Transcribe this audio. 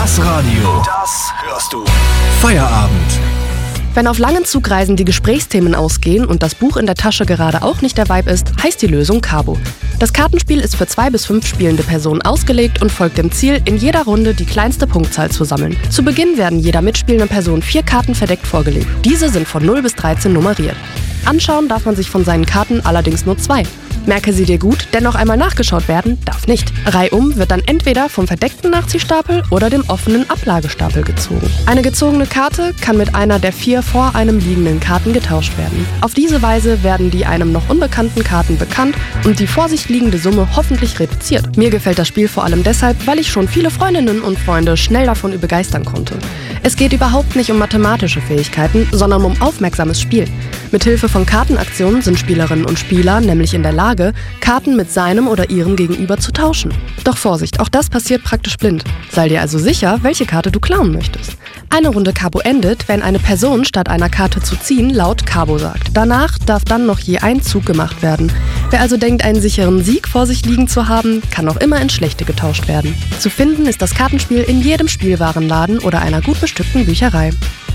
Das Radio. Das hörst du. Feierabend. Wenn auf langen Zugreisen die Gesprächsthemen ausgehen und das Buch in der Tasche gerade auch nicht der Vibe ist, heißt die Lösung Cabo. Das Kartenspiel ist für 2 bis 5 spielende Personen ausgelegt und folgt dem Ziel, in jeder Runde die kleinste Punktzahl zu sammeln. Zu Beginn werden jeder mitspielenden Person 4 Karten verdeckt vorgelegt. Diese sind von 0 bis 13 nummeriert. Anschauen darf man sich von seinen Karten allerdings nur 2. Merke sie dir gut, denn noch einmal nachgeschaut werden darf nicht. Reihum wird dann entweder vom verdeckten Nachziehstapel oder dem offenen Ablagestapel gezogen. Eine gezogene Karte kann mit einer der 4 vor einem liegenden Karten getauscht werden. Auf diese Weise werden die einem noch unbekannten Karten bekannt und die vor sich liegende Summe hoffentlich reduziert. Mir gefällt das Spiel vor allem deshalb, weil ich schon viele Freundinnen und Freunde schnell davon begeistern konnte. Es geht überhaupt nicht um mathematische Fähigkeiten, sondern um aufmerksames Spiel. Mithilfe von Kartenaktionen sind Spielerinnen und Spieler nämlich in der Lage, Karten mit seinem oder ihrem Gegenüber zu tauschen. Doch Vorsicht, auch das passiert praktisch blind. Sei dir also sicher, welche Karte du klauen möchtest. Eine Runde Cabo endet, wenn eine Person statt einer Karte zu ziehen laut Cabo sagt. Danach darf dann noch je ein Zug gemacht werden. Wer also denkt, einen sicheren Sieg vor sich liegen zu haben, kann auch immer in schlechte getauscht werden. Zu finden ist das Kartenspiel in jedem Spielwarenladen oder einer gut bestückten Bücherei.